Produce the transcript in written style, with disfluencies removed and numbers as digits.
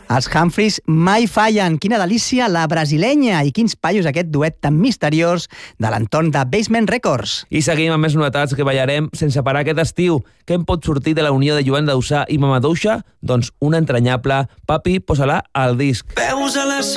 Els Humphries mai fallen. Quina delícia la brasilenya i quins paios aquest duet tan misteriós de l'entorn de Basement Records. I seguim amb més novetats que ballarem sense parar aquest estiu. Què en pot sortir de la unió de Joan Dausà i Mamadouxa? Doncs una entranyable Papi, posa-la al disc. Veus a les